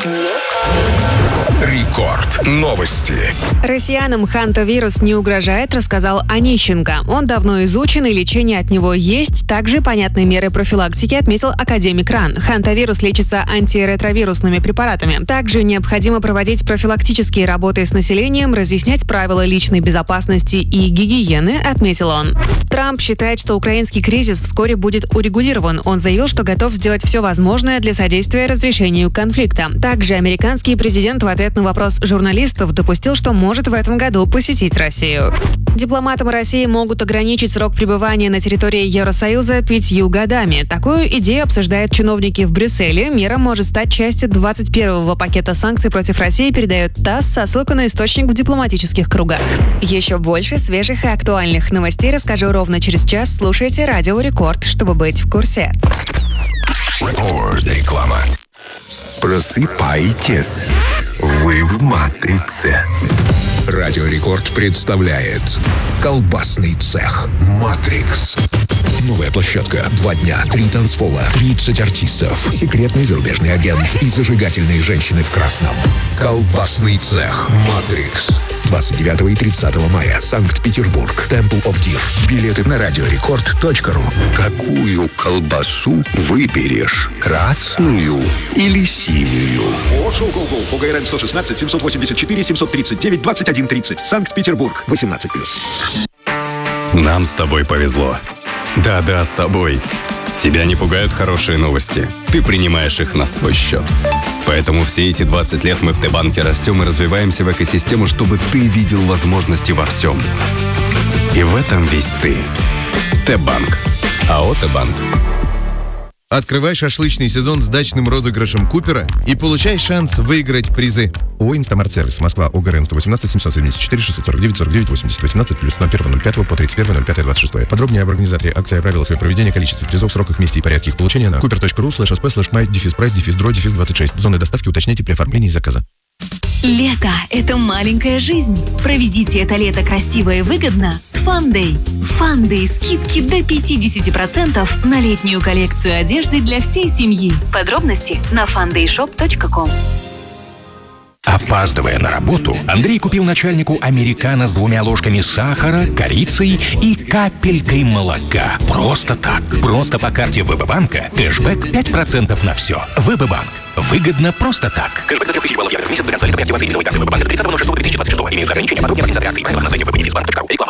Рекорд. Новости. Россиянам хантавирус не угрожает, рассказал Онищенко. Он давно изучен и лечение от него есть. Также понятные меры профилактики, отметил академик РАН. Хантавирус лечится антиретровирусными препаратами. Также необходимо проводить профилактические работы с населением, разъяснять правила личной безопасности и гигиены, отметил он. Трамп считает, что украинский кризис вскоре будет урегулирован. Он заявил, что готов сделать все возможное для содействия разрешению конфликта. Также американский президент в ответ на вопрос журналистов допустил, что может в этом году посетить Россию. Дипломатам России могут ограничить срок пребывания на территории Евросоюза 5 годами. Такую идею обсуждают чиновники в Брюсселе. Мера может стать частью 21-го пакета санкций против России, передает ТАСС со ссылкой на источник в дипломатических кругах. Еще больше свежих и актуальных новостей расскажу ровно через час. Слушайте Радио Рекорд, чтобы быть в курсе. Реклама. Просыпайтесь, вы в матрице. Радио Рекорд представляет колбасный цех «Матрикс». Новая площадка, 2 дня, 3 танцпола, 30 артистов, секретный зарубежный агент и зажигательные женщины в красном. Колбасный цех «Матрикс». 29 и 30 мая. Санкт-Петербург. Temple of Deer. Билеты на радиорекорд.ру. Какую колбасу выберешь? Красную или синюю? ОГРН 116 784 739 21 30. Санкт-Петербург. 18+. Нам с тобой повезло. Да, с тобой. Тебя не пугают хорошие новости. Ты принимаешь их на свой счет. Поэтому все эти 20 лет мы в Т-банке растем и развиваемся в экосистему, чтобы ты видел возможности во всем. И в этом весь ты. Т-банк. АО «Т-банк». Открывай шашлычный сезон с дачным розыгрышем Купера и получай шанс выиграть призы. ООО «Инстамарт-сервис», Москва, ОГРН 118 774 649 49 80 18 плюс 01.05 по 31.05.26. Подробнее об организации акции, о правилах ее проведения, количестве призов, сроках, месте и порядке их получения на cooper.ru/sp/my-price-26. Зоны доставки уточняйте при оформлении заказа. Лето – это маленькая жизнь. Проведите это лето красиво и выгодно с Фандэй. Фандэй – скидки до 50% на летнюю коллекцию одежды для всей семьи. Подробности на fundaysshop.com. Опаздывая на работу, Андрей купил начальнику американо с 2 ложками сахара, корицей и капелькой молока. Просто так. Просто по карте ВБ-банка. Кэшбэк 5% на все. ВБ-банк. Выгодно просто так. Кэшбэк до 3000 баллов евро в месяц. До конца лета при активации новой карты ВБ-банка до 30.06.2026. Имеются ограничения. Подробнее организации акции. Правила на сайте www.benefisbank.ru. Реклама.